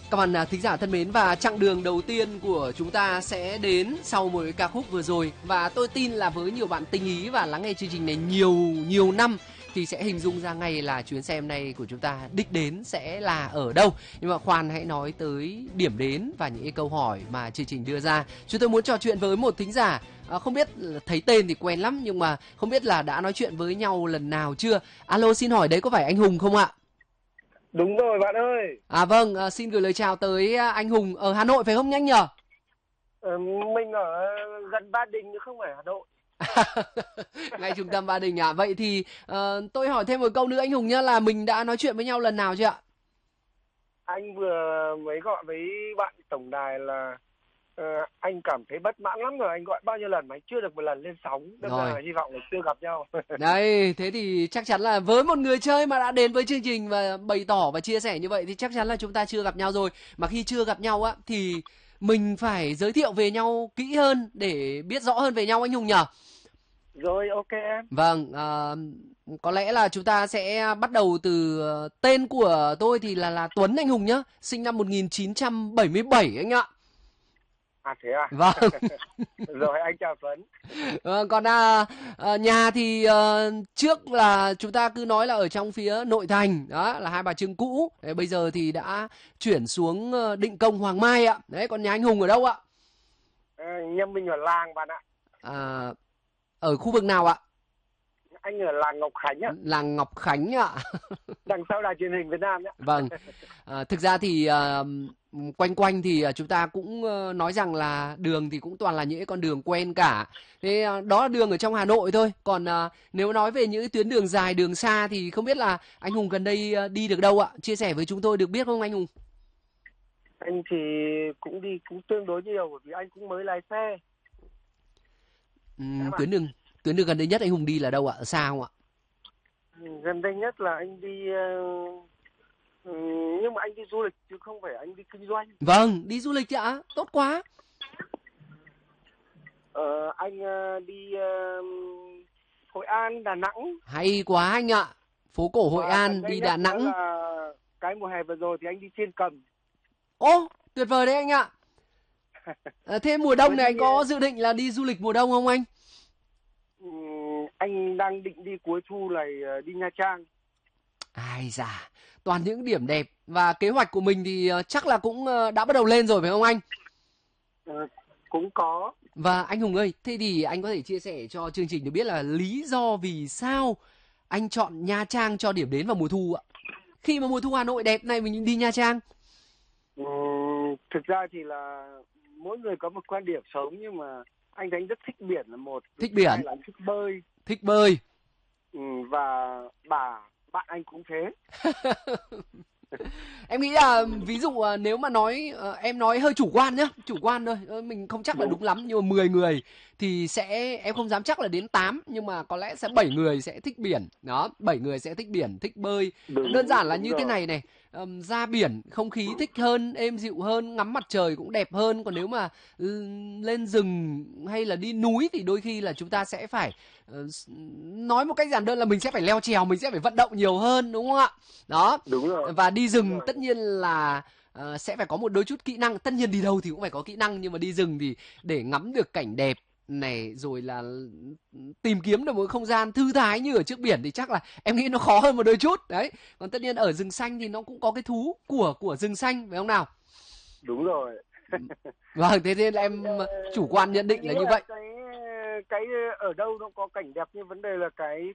Các bạn thính giả thân mến, và chặng đường đầu tiên của chúng ta sẽ đến sau một ca khúc vừa rồi. Và tôi tin là với nhiều bạn tinh ý và lắng nghe chương trình này nhiều năm thì sẽ hình dung ra ngay là chuyến xe hôm nay của chúng ta đích đến sẽ là ở đâu. Nhưng mà khoan, hãy nói tới điểm đến và những câu hỏi mà chương trình đưa ra. Chúng tôi muốn trò chuyện với một thính giả, không biết thấy tên thì quen lắm nhưng mà không biết là đã nói chuyện với nhau lần nào chưa. Alo, xin hỏi đấy có phải anh Hùng không ạ? Đúng rồi bạn ơi. Vâng, xin gửi lời chào tới anh Hùng ở Hà Nội phải không nhanh nhở? Mình ở gần Ba Đình chứ không phải Hà Nội. Ngay trung tâm Ba Đình ạ. Vậy thì tôi hỏi thêm một câu nữa anh Hùng nhé, là mình đã nói chuyện với nhau lần nào chưa ạ? Anh vừa mới gọi với bạn tổng đài là anh cảm thấy bất mãn lắm rồi, anh gọi bao nhiêu lần mà anh chưa được một lần lên sóng, đâm ra là hy vọng là chưa gặp nhau. Đây, thế thì chắc chắn là với một người chơi mà đã đến với chương trình và bày tỏ và chia sẻ như vậy thì chắc chắn là chúng ta chưa gặp nhau rồi. Mà khi chưa gặp nhau á thì mình phải giới thiệu về nhau kỹ hơn để biết rõ hơn về nhau anh Hùng nhỉ? Rồi, ok em. Vâng, có lẽ là chúng ta sẽ bắt đầu từ tên của tôi thì là Tuấn anh Hùng nhá, sinh năm 1977 anh ạ. À thế à? Vâng. Rồi, anh chào Tuấn. Còn nhà thì trước là chúng ta cứ nói là ở trong phía nội thành, đó là Hai Bà Trưng cũ. Đấy, bây giờ thì đã chuyển xuống Định Công Hoàng Mai ạ. Đấy, còn nhà anh Hùng ở đâu ạ? Nhà mình ở làng bạn ạ. Ở khu vực nào ạ? Anh ở làng Ngọc Khánh ạ. Làng Ngọc Khánh ạ. Đằng sau đài truyền hình Việt Nam nhé. Vâng. Thực ra thì quanh thì chúng ta cũng nói rằng là đường thì cũng toàn là những con đường quen cả. Thế đó là đường ở trong Hà Nội thôi. Còn nếu nói về những tuyến đường dài, đường xa thì không biết là anh Hùng gần đây đi được đâu ạ? Chia sẻ với chúng tôi được biết không anh Hùng? Anh thì cũng đi cũng tương đối nhiều bởi vì anh cũng mới lái xe. Tuyến đường gần đây nhất anh Hùng đi là đâu ạ? Ở xa không ạ? Gần đây nhất là anh đi nhưng mà anh đi du lịch chứ không phải anh đi kinh doanh. Vâng, đi du lịch ạ, tốt quá. Anh đi Hội An, Đà Nẵng. Hay quá anh ạ. Phố cổ Hội An, đi Đà Nẵng. Là cái mùa hè vừa rồi thì anh đi Thiên Cầm. Ô, tuyệt vời đấy anh ạ. Thế mùa đông này anh có dự định là đi du lịch mùa đông không anh? Anh đang định đi cuối thu này đi Nha Trang. Ai da, toàn những điểm đẹp. Và kế hoạch của mình thì chắc là cũng đã bắt đầu lên rồi phải không anh? Cũng có. Và anh Hùng ơi, thế thì anh có thể chia sẻ cho chương trình được biết là lý do vì sao anh chọn Nha Trang cho điểm đến vào mùa thu ạ? Khi mà mùa thu Hà Nội đẹp này mình đi Nha Trang. Thực ra thì là mỗi người có một quan điểm sống, nhưng mà anh thấy rất thích biển là một. Thích biển. Là thích bơi. Thích bơi. Và bạn anh cũng thế. Em nghĩ là ví dụ nếu mà nói em nói hơi chủ quan nhá, chủ quan thôi, mình không chắc là đúng lắm, nhưng mà 10 người thì sẽ, em không dám chắc là đến 8, nhưng mà có lẽ sẽ 7 người sẽ thích biển. Đó, 7 người sẽ thích biển, thích bơi. Đơn giản là như thế này, ra biển không khí thích hơn, êm dịu hơn, ngắm mặt trời cũng đẹp hơn. Còn nếu mà lên rừng hay là đi núi thì đôi khi là chúng ta sẽ phải nói một cách giản đơn là mình sẽ phải leo trèo, mình sẽ phải vận động nhiều hơn, đúng không ạ? Đó. Đúng rồi. Và đi rừng tất nhiên là sẽ phải có một đôi chút kỹ năng. Tất nhiên đi đâu thì cũng phải có kỹ năng, nhưng mà đi rừng thì để ngắm được cảnh đẹp này, rồi là tìm kiếm được một không gian thư thái như ở trước biển thì chắc là em nghĩ nó khó hơn một đôi chút đấy. Còn tất nhiên ở rừng xanh thì nó cũng có cái thú của rừng xanh, phải không nào? Đúng rồi. Vâng, thế nên là em chủ quan nhận định là như vậy. Cái ở đâu nó có cảnh đẹp, nhưng vấn đề là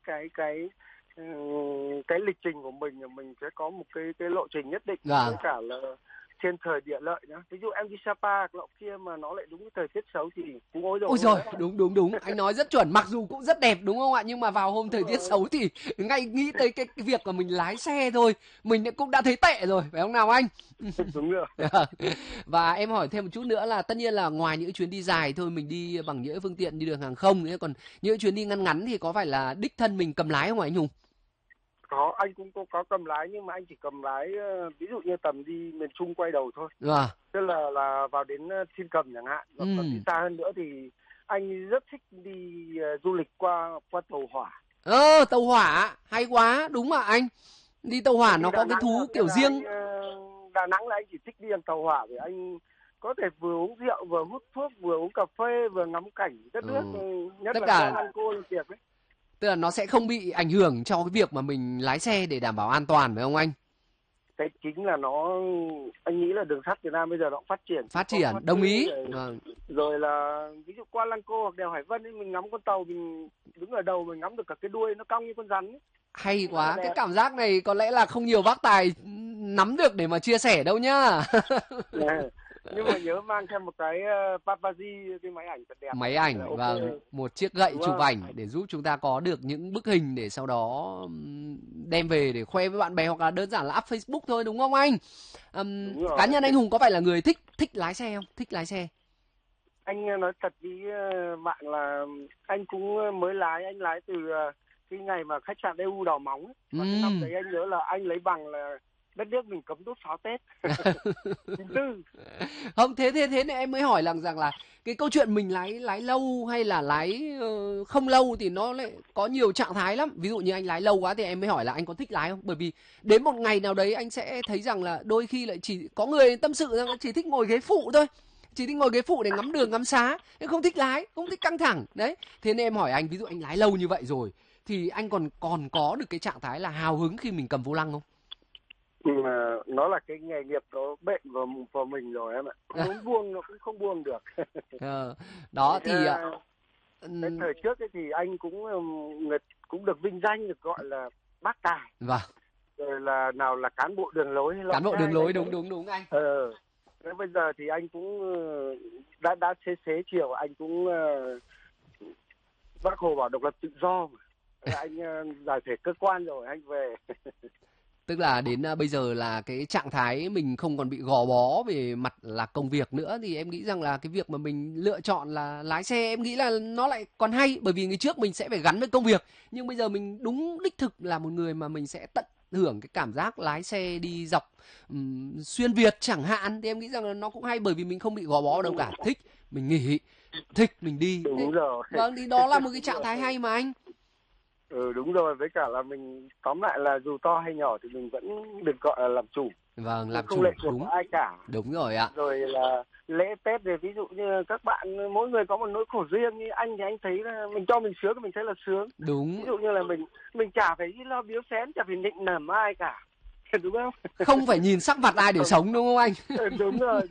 cái lịch trình của mình sẽ có một cái lộ trình nhất định, với cả là thiên thời địa lợi nhá. Ví dụ em đi Sapa nọ kia mà nó lại đúng cái thời tiết xấu thì cũng ôi rồi. Ôi rồi, đúng, anh nói rất chuẩn. Mặc dù cũng rất đẹp đúng không ạ, nhưng mà vào hôm thời tiết xấu thì ngay nghĩ tới cái việc mà mình lái xe thôi, mình cũng đã thấy tệ rồi, phải không nào anh? Đúng rồi. Và em hỏi thêm một chút nữa là tất nhiên là ngoài những chuyến đi dài thôi, mình đi bằng những phương tiện đi đường hàng không, còn những chuyến đi ngắn ngắn thì có phải là đích thân mình cầm lái không ạ anh Hùng? Có, anh cũng có cầm lái, nhưng mà anh chỉ cầm lái ví dụ như tầm đi miền Trung quay đầu thôi. Tức là vào đến Thiên Cầm chẳng hạn. Còn đi xa hơn nữa thì anh rất thích đi du lịch qua tàu hỏa. Tàu hỏa hay quá, đúng mà anh. Đi tàu hỏa nó có cái thú kiểu riêng. Đà Nẵng là anh chỉ thích đi bằng tàu hỏa để anh có thể vừa uống rượu, vừa hút thuốc, vừa uống cà phê, vừa ngắm cảnh đất nước, nhất tất là cả ăn cô làm tiệc ấy. Tức là nó sẽ không bị ảnh hưởng cho cái việc mà mình lái xe để đảm bảo an toàn phải không anh? Cái chính là anh nghĩ là đường sắt Việt Nam bây giờ nó cũng phát triển, đồng ý. Rồi là ví dụ qua Lăng Cô hoặc đèo Hải Vân ấy, mình ngắm con tàu, mình đứng ở đầu mình ngắm được cả cái đuôi nó cong như con rắn ấy. Hay quá, cái cảm giác này có lẽ là không nhiều bác tài nắm được để mà chia sẻ đâu nhá. Nhưng mà nhớ mang theo một cái paparazzi, cái máy ảnh thật đẹp. Máy ảnh okay. và một chiếc gậy chụp ảnh để giúp chúng ta có được những bức hình để sau đó đem về để khoe với bạn bè, hoặc là đơn giản là up Facebook thôi, đúng không anh? Cá nhân anh Hùng có phải là người thích lái xe không? Thích lái xe. Anh nói thật với bạn là anh cũng mới lái, anh lái từ cái ngày mà khách sạn EU Đào Móng ấy. Và cái năm đấy anh nhớ là anh lấy bằng là đất nước mình cấm đốt pháo Tết. Không, thế nên em mới hỏi rằng là cái câu chuyện mình lái lâu hay là lái không lâu thì nó lại có nhiều trạng thái lắm. Ví dụ như anh lái lâu quá thì em mới hỏi là anh có thích lái không? Bởi vì đến một ngày nào đấy anh sẽ thấy rằng là đôi khi lại chỉ có người tâm sự rằng chỉ thích ngồi ghế phụ thôi. Chỉ thích ngồi ghế phụ để ngắm đường ngắm xá, không thích lái, không thích căng thẳng. Đấy, thế nên em hỏi anh, ví dụ anh lái lâu như vậy rồi thì anh còn có được cái trạng thái là hào hứng khi mình cầm vô lăng không? Mà nó là cái nghề nghiệp nó bệnh vào mình rồi em ạ. Muốn buông nó cũng không buông được. Đó thì cái thời trước ấy thì anh cũng được vinh danh, được gọi là bác tài. Vâng. Rồi là nào là cán bộ đường lối. Cán bộ đường lối, đúng anh. Thế bây giờ thì anh cũng đã xế chiều anh cũng Bác Hồ bảo độc lập tự do mà. Anh giải thể cơ quan rồi anh về. Tức là đến bây giờ là cái trạng thái mình không còn bị gò bó về mặt là công việc nữa, thì em nghĩ rằng là cái việc mà mình lựa chọn là lái xe em nghĩ là nó lại còn hay, bởi vì ngày trước mình sẽ phải gắn với công việc, nhưng bây giờ mình đúng đích thực là một người mà mình sẽ tận hưởng cái cảm giác lái xe đi dọc xuyên Việt chẳng hạn, thì em nghĩ rằng là nó cũng hay, bởi vì mình không bị gò bó đâu cả, thích mình nghỉ, thích mình đi. Đúng rồi. Vâng, thì đó là một cái trạng thái hay mà anh. Đúng rồi, với cả là mình tóm lại là dù to hay nhỏ thì mình vẫn được gọi là làm chủ. Vâng, làm không chủ, lệ thuộc đúng. vào ai cả. Đúng rồi ạ. Rồi là lễ Tết thì ví dụ như các bạn mỗi người có một nỗi khổ riêng, như anh thì anh thấy là mình cho mình sướng thì mình thấy là sướng. Đúng. Ví dụ như là mình chả phải lo biếu xén, chả phải nịnh nở ai cả. Đúng không? Không phải nhìn sắc mặt ai để sống, đúng không anh? Đúng rồi.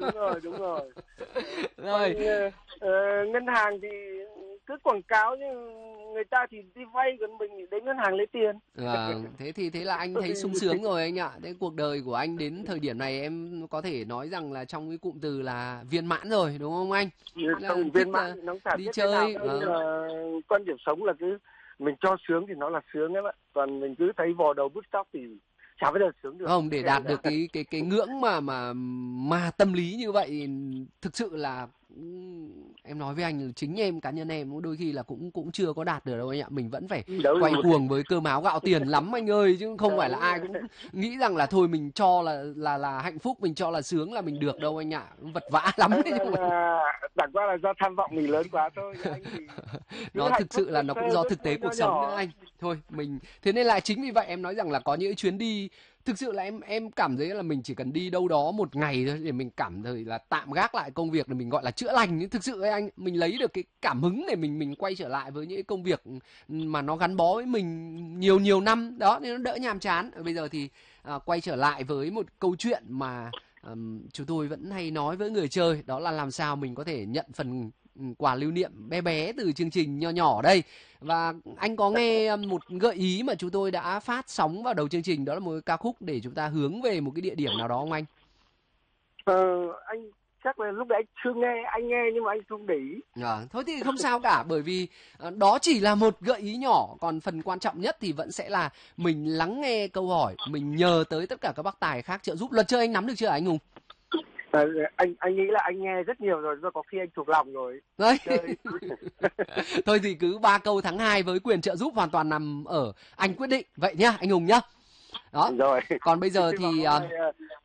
Rồi. Ngân hàng thì cứ quảng cáo, nhưng người ta thì đi vay, còn mình thì đến ngân hàng lấy tiền. Thế là anh thấy sung sướng rồi anh ạ. Thế cuộc đời của anh đến thời điểm này em có thể nói rằng là trong cái cụm từ là viên mãn rồi, đúng không anh? Không, viên mãn nó chả đi biết chơi. thế nào. Quan điểm sống là cứ mình cho sướng thì nó là sướng ấy ạ. Còn mình cứ thấy vò đầu bứt tóc thì chả bao giờ sướng được. Không, để đạt được cái ngưỡng mà tâm lý như vậy thực sự là em nói với anh, chính em, cá nhân em đôi khi là cũng chưa có đạt được đâu anh ạ. Mình vẫn phải quay cuồng với cơm áo gạo tiền lắm anh ơi, chứ không phải là ai cũng nghĩ rằng là thôi mình cho là hạnh phúc, mình cho là sướng là mình được đâu anh ạ. Vật vã lắm đấy. Chẳng qua là do tham vọng mình lớn quá thôi. Anh thì nó thực sự là nó cũng do thực tế cuộc sống nữa anh. Thôi mình thế nên là chính vì vậy em nói rằng là có những chuyến đi thực sự là em cảm thấy là mình chỉ cần đi đâu đó một ngày thôi để mình cảm thấy là tạm gác lại công việc, để mình gọi là chữa lành. Thực sự ấy anh, mình lấy được cái cảm hứng để mình quay trở lại với những công việc mà nó gắn bó với mình nhiều năm đó, nên nó đỡ nhàm chán. Bây giờ thì quay trở lại với một câu chuyện mà chúng tôi vẫn hay nói với người chơi, đó là làm sao mình có thể nhận phần quà lưu niệm bé bé từ chương trình nho nhỏ đây. Và anh có nghe một gợi ý mà chúng tôi đã phát sóng vào đầu chương trình, đó là một ca khúc để chúng ta hướng về một cái địa điểm nào đó không anh? Anh chắc là lúc đấy anh chưa nghe, anh nghe nhưng mà anh không để ý. Thôi thì không sao cả, bởi vì đó chỉ là một gợi ý nhỏ, còn phần quan trọng nhất thì vẫn sẽ là mình lắng nghe câu hỏi, mình nhờ tới tất cả các bác tài khác trợ giúp. Luật chơi anh nắm được chưa anh Hùng? Anh nghĩ là anh nghe rất nhiều rồi, do có khi anh thuộc lòng rồi. Đấy. Thôi thì cứ 3 câu thắng 2 với quyền trợ giúp hoàn toàn nằm ở anh quyết định. Vậy nhá, anh Hùng nhá. Đó. Rồi. Còn bây giờ thì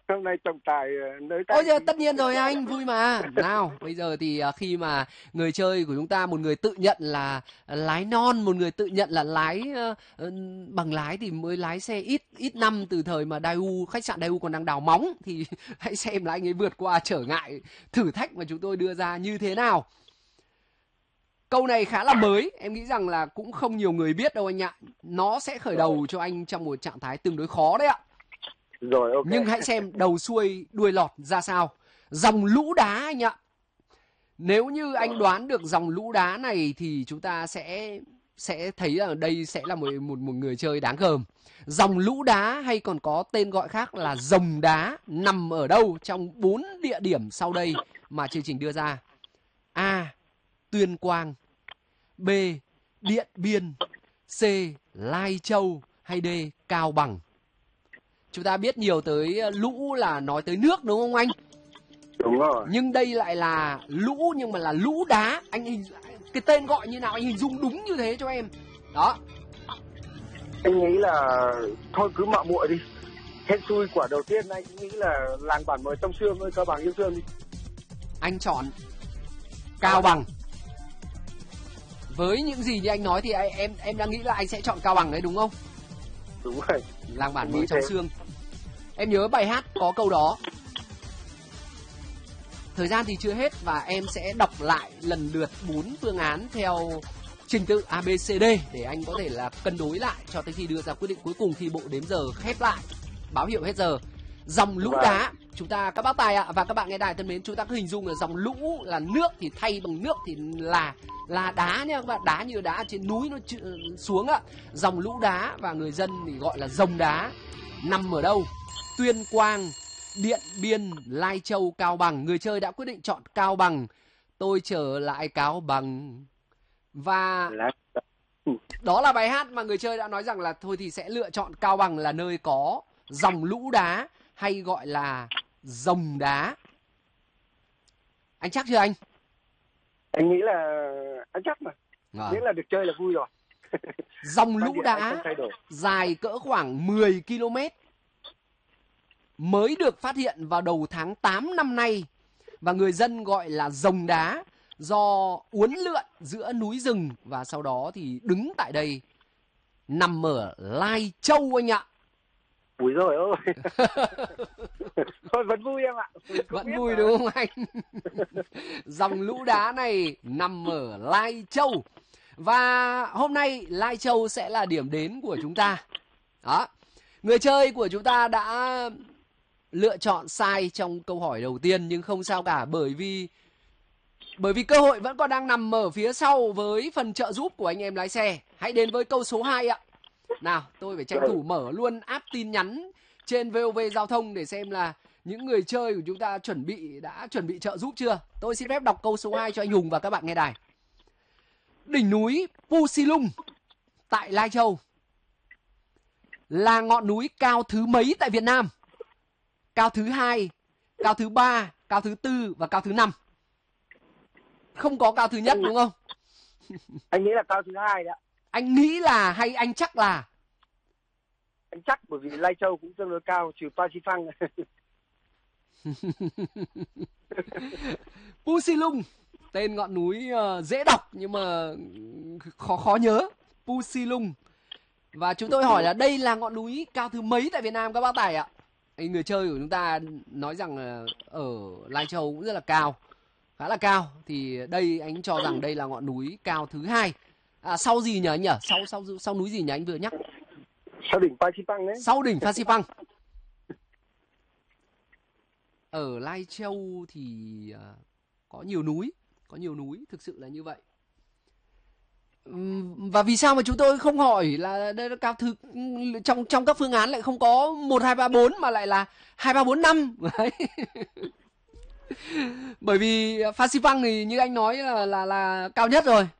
Hôm nay trọng tài nơi Ôi giờ tất nhiên rồi anh, vui mà. Nào, bây giờ thì khi mà người chơi của chúng ta, một người tự nhận là lái non, một người tự nhận là lái bằng lái thì mới lái xe ít năm từ thời mà Daewoo, khách sạn Daewoo còn đang đào móng, thì hãy xem là anh ấy vượt qua trở ngại, thử thách mà chúng tôi đưa ra như thế nào. Câu này khá là mới, em nghĩ rằng là cũng không nhiều người biết đâu anh ạ. Nó sẽ khởi đầu cho anh trong một trạng thái tương đối khó đấy ạ. Rồi, ok. Nhưng hãy xem đầu xuôi đuôi lọt ra sao. Dòng lũ đá anh ạ. Nếu như anh đoán được dòng lũ đá này thì chúng ta sẽ thấy là đây sẽ là một người chơi đáng gờm. Dòng lũ đá hay còn có tên gọi khác là rồng đá nằm ở đâu trong 4 địa điểm sau đây mà chương trình đưa ra? A. Tuyên Quang, B. Điện Biên, C. Lai Châu hay D. Cao Bằng? Chúng ta biết nhiều tới lũ là nói tới nước đúng không anh? Đúng rồi. Nhưng đây lại là lũ nhưng mà là lũ đá. Cái tên gọi như nào anh hình dung đúng như thế cho em. Đó. Anh nghĩ là thôi cứ mạo muội đi. Hên xui quả đầu tiên anh nghĩ là làng bản mới trong xương ơi, Cao Bằng yêu thương đi. Anh chọn Cao Bằng. Với những gì như anh nói thì em đang nghĩ là anh sẽ chọn Cao Bằng đấy đúng không? Đúng rồi. Làng bản mới trong xương. Em nhớ bài hát có câu đó. Thời gian thì chưa hết và em sẽ đọc lại lần lượt 4 phương án theo trình tự ABCD để anh có thể là cân đối lại cho tới khi đưa ra quyết định cuối cùng khi bộ đếm giờ khép lại, báo hiệu hết giờ. Dòng lũ đá, chúng ta các bác tài ạ và các bạn nghe đài thân mến, chúng ta cứ hình dung là dòng lũ là nước thì thay bằng nước thì là đá nha các bạn, đá như đá trên núi nó xuống ạ. Dòng lũ đá và người dân thì gọi là rồng đá nằm ở đâu? Tuyên Quang, Điện Biên, Lai Châu, Cao Bằng. Người chơi đã quyết định chọn Cao Bằng. Tôi trở lại Cao Bằng. Và đó là bài hát mà người chơi đã nói rằng là thôi thì sẽ lựa chọn Cao Bằng là nơi có dòng lũ đá hay gọi là rồng đá. Anh chắc chưa anh? Anh nghĩ là anh chắc mà. Nghĩa là được chơi là vui rồi. Dòng lũ đá dài cỡ khoảng 10 km mới được phát hiện vào đầu tháng 8 năm nay và người dân gọi là rồng đá do uốn lượn giữa núi rừng và sau đó thì đứng tại đây, nằm ở Lai Châu anh ạ. Ui rồi ôi. Thôi vẫn vui em ạ. Vẫn vui đúng không anh? Dòng lũ đá này nằm ở Lai Châu. Và hôm nay Lai Châu sẽ là điểm đến của chúng ta. Đó. Người chơi của chúng ta đã lựa chọn sai trong câu hỏi đầu tiên nhưng không sao cả, bởi vì cơ hội vẫn còn đang nằm ở phía sau với phần trợ giúp của anh em lái xe. Hãy đến với câu số 2 ạ. Nào, tôi phải tranh thủ mở luôn app tin nhắn trên VOV Giao thông để xem là những người chơi của chúng ta đã chuẩn bị trợ giúp chưa. Tôi xin phép đọc câu số 2 cho anh Hùng và các bạn nghe đài. Đỉnh núi Pu Si Lung tại Lai Châu là ngọn núi cao thứ mấy tại Việt Nam? Cao thứ 2, cao thứ 3, cao thứ 4 và cao thứ 5. Không có cao thứ nhất đúng không? Anh nghĩ là cao thứ 2 đấy ạ. Anh nghĩ là hay anh chắc là? Anh chắc bởi vì Lai Châu cũng tương đối cao trừ Pa Si Phang. Pu Si Lung, tên ngọn núi dễ đọc nhưng mà khó nhớ. Pu Si Lung. Và chúng tôi hỏi là đây là ngọn núi cao thứ mấy tại Việt Nam các bác Tài ạ? Người chơi của chúng ta nói rằng là ở Lai Châu cũng rất là cao, khá là cao. Thì đây anh cho rằng đây là ngọn núi cao thứ 2. Sau gì nhỉ anh nhỉ? Sau núi gì nhỉ anh vừa nhắc? Sau đỉnh Pa Si Phang đấy. Sau đỉnh Pa Si Phang. Ở Lai Châu thì có nhiều núi, thực sự là như vậy. Và vì sao mà chúng tôi không hỏi là đây là cao thứ trong các phương án lại không có 1, 2, 3, 4 mà lại là 2, 3, 4, 5. Bởi vì Phan Xi Phăng thì như anh nói là cao nhất rồi,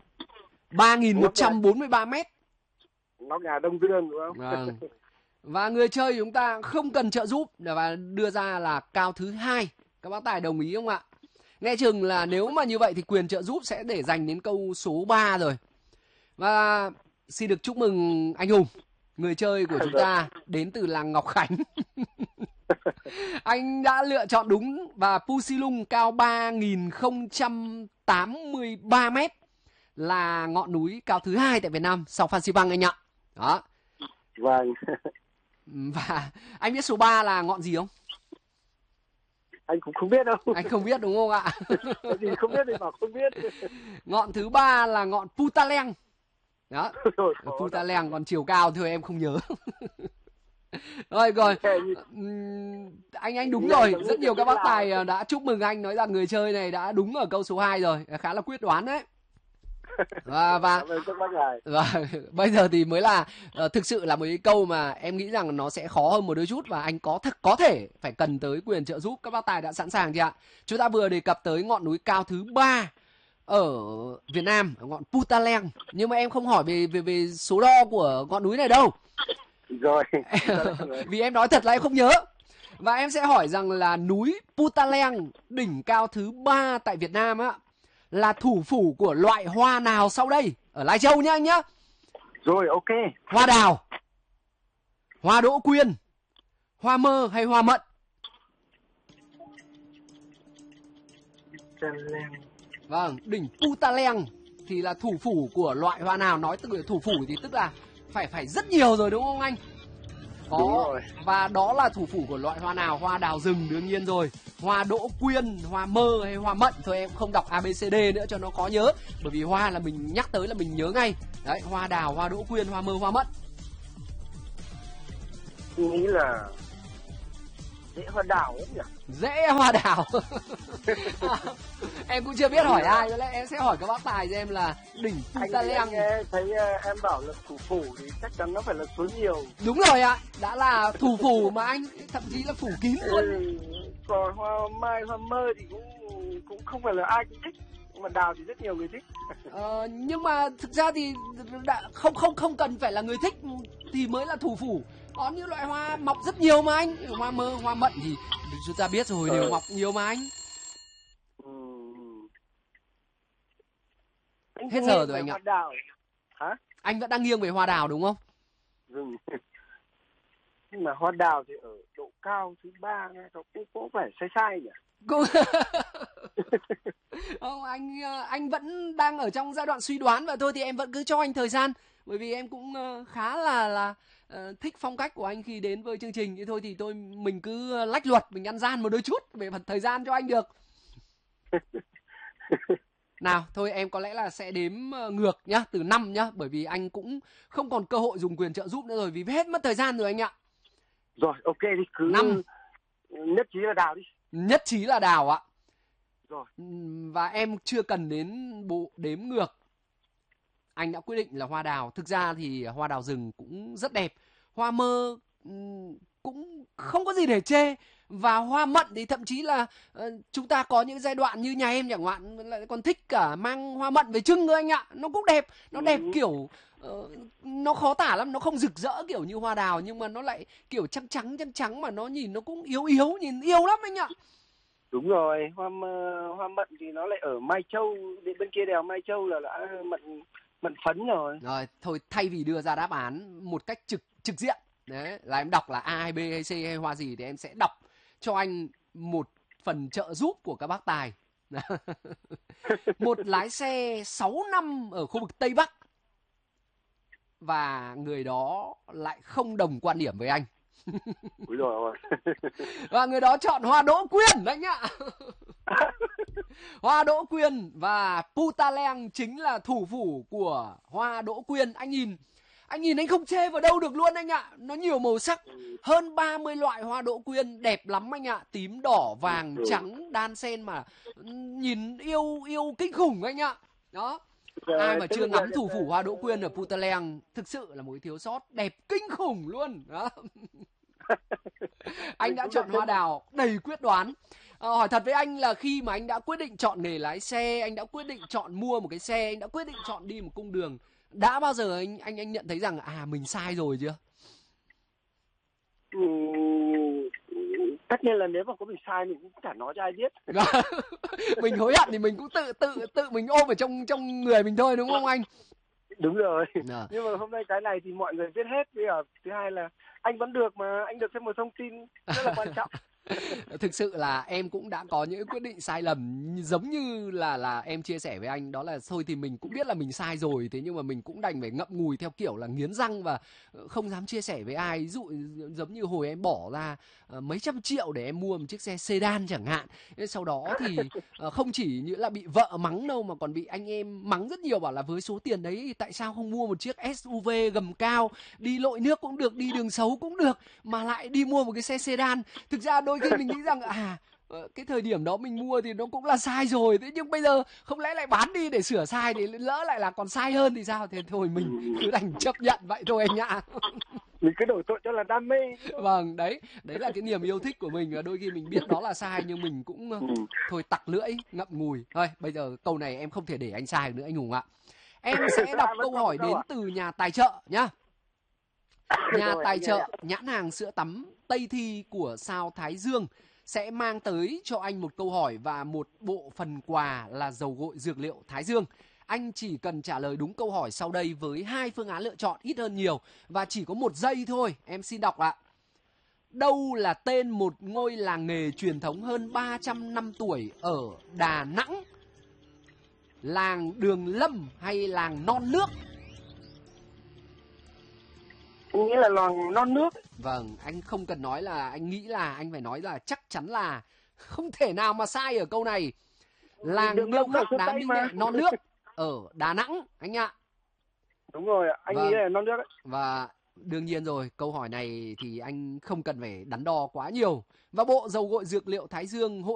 3.143 mét. Nóc nhà Đông Dương đúng không? Và người chơi chúng ta không cần trợ giúp và đưa ra là cao thứ 2. Các bác Tài đồng ý không ạ? Nghe chừng là nếu mà như vậy thì quyền trợ giúp sẽ để dành đến câu số 3 rồi. Và xin được chúc mừng anh Hùng, người chơi của chúng ta đến từ làng Ngọc Khánh. Anh đã lựa chọn đúng, và Pusilung cao 3.083 mét, là ngọn núi cao thứ 2 tại Việt Nam sau Phan Xipang anh ạ. Đó. Vâng. Và anh biết số 3 là ngọn gì không? Anh cũng không biết đâu. Anh không biết đúng không ạ? Cái gì không biết thì bảo không biết. Ngọn thứ 3 là ngọn Putaleng. Đó. Putaleng, còn chiều cao thôi em không nhớ. Rồi, anh đúng rồi. Rất nhiều các bác tài đã chúc mừng anh, nói rằng người chơi này đã đúng ở câu số 2 rồi, khá là quyết đoán đấy. Và bây giờ thì mới là thực sự là một cái câu mà em nghĩ rằng nó sẽ khó hơn một đôi chút, và anh có thể phải cần tới quyền trợ giúp. Các bác tài đã sẵn sàng chưa ạ? Chúng ta vừa đề cập tới ngọn núi cao thứ 3 ở Việt Nam, ngọn Putaleng, nhưng mà em không hỏi về số đo của ngọn núi này đâu. Rồi. Vì em nói thật là em không nhớ. Và em sẽ hỏi rằng là núi Putaleng, đỉnh cao thứ 3 tại Việt Nam á, là thủ phủ của loại hoa nào sau đây? Ở Lai Châu nhá anh nhá. Rồi, ok. Hoa đào, hoa đỗ quyên, hoa mơ hay hoa mận? Vâng, đỉnh Putaleng thì là thủ phủ của loại hoa nào? Nói từ thủ phủ thì tức là phải rất nhiều rồi đúng không anh? Đúng rồi. Và đó là thủ phủ của loại hoa nào? Hoa đào rừng đương nhiên rồi. Hoa đỗ quyên, hoa mơ hay hoa mận? Thôi em không đọc ABCD nữa cho nó khó nhớ, bởi vì hoa là mình nhắc tới là mình nhớ ngay. Đấy, hoa đào, hoa đỗ quyên, hoa mơ, hoa mận. Tôi nghĩ là dễ hoa đào ấy nhỉ? Dễ hoa đào. Em cũng chưa biết hỏi ai, lẽ em sẽ hỏi các bác tài cho em là đỉnh Putaleng. Anh thấy em bảo là thủ phủ thì chắc chắn nó phải là số nhiều. Đúng rồi ạ, đã là thủ phủ mà anh, thậm chí là phủ kín luôn. Còn hoa mai, hoa mơ thì cũng không phải là ai cũng thích, mà đào thì rất nhiều người thích. Nhưng mà thực ra thì không cần phải là người thích thì mới là thủ phủ. Có những loại hoa mọc rất nhiều mà anh, hoa mơ, hoa mận thì chúng ta biết rồi, đều mọc nhiều mà anh. Hết giờ rồi anh ạ. Đào. Hả? Anh vẫn đang nghiêng về hoa đào đúng không? Nhưng mà hoa đào thì ở độ cao thứ 3 nghe cũng phải sai nhỉ? Không, anh vẫn đang ở trong giai đoạn suy đoán, và thôi thì em vẫn cứ cho anh thời gian, bởi vì em cũng khá là thích phong cách của anh khi đến với chương trình. Thế thôi thì mình cứ lách luật, mình ăn gian một đôi chút về phần thời gian cho anh được. Nào, thôi em có lẽ là sẽ đếm ngược nhá, từ 5 nhá, bởi vì anh cũng không còn cơ hội dùng quyền trợ giúp nữa rồi, vì hết mất thời gian rồi anh ạ. Rồi, ok đi, cứ 5. Nhất trí là đào đi. Nhất trí là đào ạ. Rồi. Và em chưa cần đến bộ đếm ngược. Anh đã quyết định là hoa đào. Thực ra thì hoa đào rừng cũng rất đẹp. Hoa mơ cũng không có gì để chê. Và hoa mận thì thậm chí là chúng ta có những giai đoạn như nhà em chẳng hạn lại còn thích cả mang hoa mận về trưng cơ anh ạ. Nó cũng đẹp. Nó đẹp kiểu nó khó tả lắm. Nó không rực rỡ kiểu như hoa đào, nhưng mà nó lại kiểu trắng trắng mà nó nhìn nó cũng yếu, nhìn yêu lắm anh ạ. Đúng rồi, hoa mận thì nó lại ở Mai Châu, bên kia đèo Mai Châu là đã mận phấn rồi. Rồi, thôi thay vì đưa ra đáp án một cách trực diện, đấy, là em đọc là A hay B hay C hay hoa gì, thì em sẽ đọc cho anh một phần trợ giúp của các bác tài. Một lái xe 6 năm ở khu vực Tây Bắc, và người đó lại không đồng quan điểm với anh. Úi dồi ôi. Và người đó chọn hoa đỗ quyên anh ạ. Hoa đỗ quyên, và Putaleng chính là thủ phủ của hoa đỗ quyên. Anh nhìn anh không chê vào đâu được luôn anh ạ. Nó nhiều màu sắc, hơn 30 loại hoa đỗ quyên đẹp lắm anh ạ. Tím, đỏ, vàng, trắng, đan xen mà nhìn yêu kinh khủng anh ạ. Đó. Ai mà chưa ngắm thủ phủ hoa đỗ quyên ở Putaleng thực sự là một cái thiếu sót, đẹp kinh khủng luôn. Đó. Anh đã chọn hoa đào đầy quyết đoán. Hỏi thật với anh là khi mà anh đã quyết định chọn nghề lái xe, anh đã quyết định chọn mua một cái xe, anh đã quyết định chọn đi một cung đường, đã bao giờ anh nhận thấy rằng mình sai rồi chưa? Tất nhiên là nếu mà có mình sai mình cũng chả nói cho ai biết. Mình hối hận thì mình cũng tự mình ôm ở trong người mình thôi đúng không anh? Đúng rồi. Nhưng mà hôm nay cái này thì mọi người biết hết. Bây giờ thứ hai là anh vẫn được mà, anh được thêm một thông tin rất là quan trọng. Thực sự là em cũng đã có những quyết định sai lầm giống như là em chia sẻ với anh, đó là thôi thì mình cũng biết là mình sai rồi, thế nhưng mà mình cũng đành phải ngậm ngùi theo kiểu là nghiến răng và không dám chia sẻ với ai. Ví dụ giống như hồi em bỏ ra mấy trăm triệu để em mua một chiếc xe sedan chẳng hạn, sau đó thì không chỉ như là bị vợ mắng đâu mà còn bị anh em mắng rất nhiều, bảo là với số tiền đấy tại sao không mua một chiếc SUV gầm cao, đi lội nước cũng được, đi đường xấu cũng được, mà lại đi mua một cái xe sedan. Thực ra đôi khi mình nghĩ rằng cái thời điểm đó mình mua thì nó cũng là sai rồi, thế nhưng bây giờ không lẽ lại bán đi để sửa sai thì lỡ lại là còn sai hơn thì sao? Thế thôi mình cứ đành chấp nhận vậy thôi anh ạ. Mình cứ đổ tội cho là đam mê. Vâng, đấy là cái niềm yêu thích của mình, và đôi khi mình biết đó là sai nhưng mình cũng thôi tặc lưỡi ngậm ngùi. Thôi bây giờ câu này em không thể để anh sai nữa anh Hùng ạ. Em sẽ đọc câu hỏi đến từ nhà tài trợ nhá. Nhà tài trợ nhãn hàng sữa tắm Tây Thi của sao Thái Dương sẽ mang tới cho anh một câu hỏi và một bộ phần quà là dầu gội dược liệu Thái Dương. Anh chỉ cần trả lời đúng câu hỏi sau đây với 2 phương án lựa chọn, ít hơn nhiều, và chỉ có 1 giây thôi. Em xin đọc ạ. Đâu là tên một ngôi làng nghề truyền thống hơn 300 năm tuổi ở Đà Nẵng? Làng Đường Lâm hay làng Non Nước? Anh nghĩ là làng Non Nước. Vâng, anh không cần nói là anh nghĩ là, anh phải nói là chắc chắn là không thể nào mà sai ở câu này. Làng Điêu Khắc Đá Mỹ Nghệ Non Nước ở Đà Nẵng anh ạ. Đúng rồi, anh nghĩ là Non Nước ấy. Và đương nhiên rồi, câu hỏi này thì anh không cần phải đắn đo quá nhiều. Và bộ dầu gội dược liệu Thái Dương hỗ